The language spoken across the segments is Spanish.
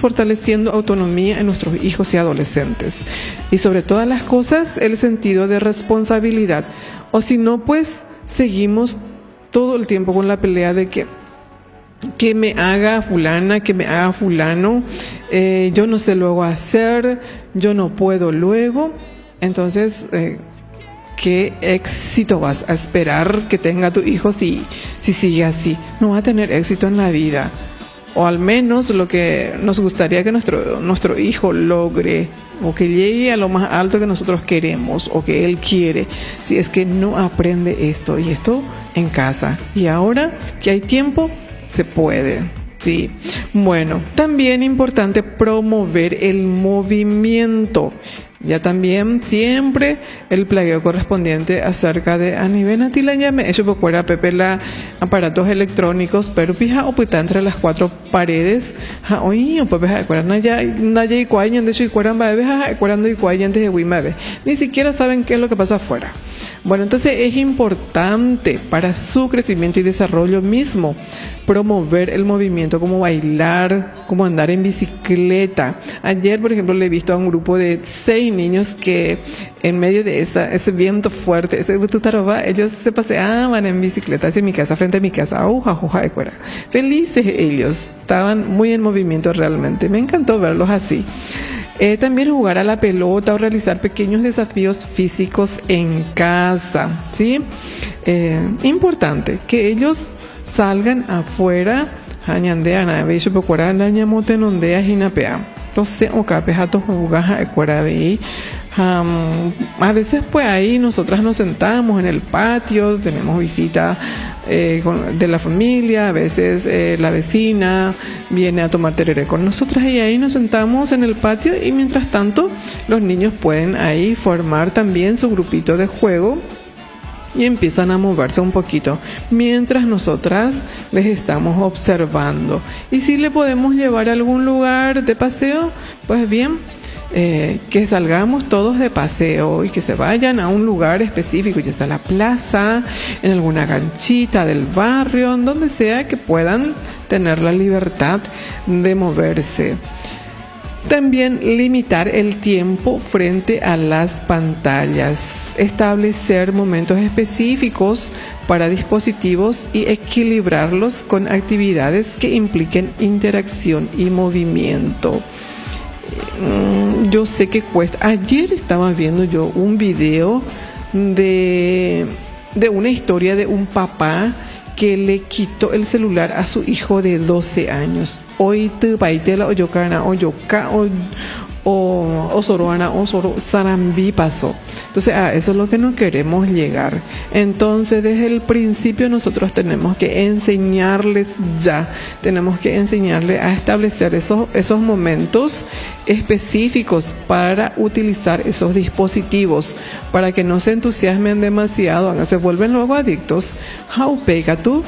fortaleciendo autonomía en nuestros hijos y adolescentes. Y sobre todas las cosas, el sentido de responsabilidad. O si no, pues seguimos todo el tiempo con la pelea de que me haga fulana, que me haga fulano, yo no sé luego hacer, yo no puedo luego. Entonces, ¿qué éxito vas a esperar que tenga tu hijo si sigue así? No va a tener éxito en la vida. O al menos lo que nos gustaría que nuestro hijo logre, o que llegue a lo más alto que nosotros queremos, o que él quiere, si es que no aprende esto y esto en casa. Y ahora que hay tiempo, se puede. Sí. Bueno, también importante promover el movimiento. Ya también siempre el plagueo correspondiente acerca de a nivel natila ya me hecho pocuera pepe la aparatos electrónicos, pero fija o puta entre las cuatro paredes. Ja oí o pepe ja cuera naya y cuayan de hecho y cueran babe ja cuerando y cuayan de wimabe. Ni siquiera saben qué es lo que pasa afuera. Bueno, entonces es importante para su crecimiento y desarrollo mismo promover el movimiento, como bailar, como andar en bicicleta. Ayer, por ejemplo, le he visto a un grupo de 6 niños que en medio de ese viento fuerte, ese tutaroba, ellos se paseaban en bicicleta hacia mi casa, frente a mi casa. Felices ellos, estaban muy en movimiento realmente. Me encantó verlos así. También jugar a la pelota o realizar pequeños desafíos físicos en casa, ¿sí? Importante que ellos salgan afuera, hañandean a ver, yo procura la ñamote nondea jinapea. Entonces, o capejato jugaja ecuera de a veces pues ahí nosotras nos sentamos en el patio, tenemos visita de la familia, a veces la vecina viene a tomar tereré con nosotras y ahí nos sentamos en el patio y mientras tanto los niños pueden ahí formar también su grupito de juego y empiezan a moverse un poquito mientras nosotras les estamos observando. Y si le podemos llevar a algún lugar de paseo, pues bien, que salgamos todos de paseo y que se vayan a un lugar específico, ya sea la plaza, en alguna canchita del barrio, en donde sea que puedan tener la libertad de moverse. También limitar el tiempo frente a las pantallas, establecer momentos específicos para dispositivos y equilibrarlos con actividades que impliquen interacción y movimiento. Yo sé que cuesta. Ayer estaba viendo yo un video de una historia de un papá que le quitó el celular a su hijo de 12 años. Hoy te paitela o yocana o yoca o soroana o soro sarambi pasó. Entonces eso es lo que no queremos llegar. Entonces desde el principio nosotros tenemos que enseñarles tenemos que enseñarles a establecer esos momentos específicos para utilizar esos dispositivos, para que no se entusiasmen demasiado, se vuelven luego adictos. How pega tú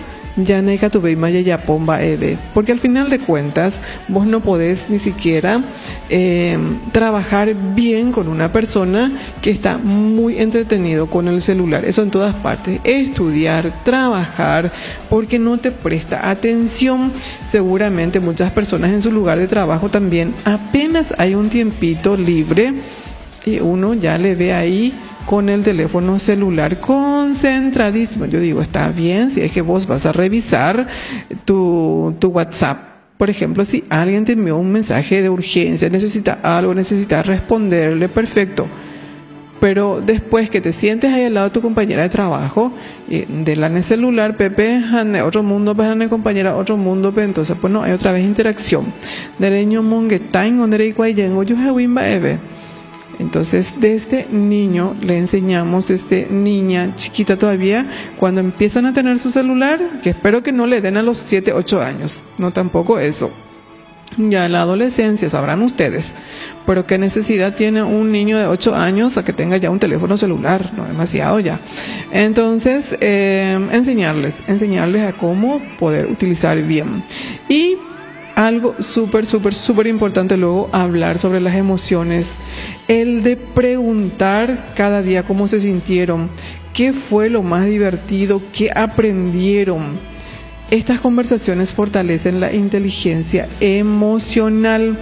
porque al final de cuentas vos no podés ni siquiera trabajar bien con una persona que está muy entretenido con el celular. Eso en todas partes, estudiar, trabajar, porque no te presta atención. Seguramente muchas personas en su lugar de trabajo también apenas hay un tiempito libre y uno ya le ve ahí con el teléfono celular concentradísimo. Yo digo, está bien si es que vos vas a revisar tu WhatsApp. Por ejemplo, si alguien te envió un mensaje de urgencia, necesita algo, necesita responderle, perfecto. Pero después que te sientes ahí al lado de tu compañera de trabajo, de la celular, Pepe, otro mundo, compañera, otro mundo, entonces, pues no, hay otra vez interacción. Entonces, desde niño le enseñamos, desde niña chiquita todavía, cuando empiezan a tener su celular, que espero que no le den a los 7, 8 años, no tampoco eso. Ya en la adolescencia sabrán ustedes, pero qué necesidad tiene un niño de 8 años a que tenga ya un teléfono celular, no demasiado ya. Entonces, enseñarles a cómo poder utilizar bien. Y algo súper importante luego, hablar sobre las emociones, el de preguntar cada día cómo se sintieron, qué fue lo más divertido, qué aprendieron. Estas conversaciones fortalecen la inteligencia emocional.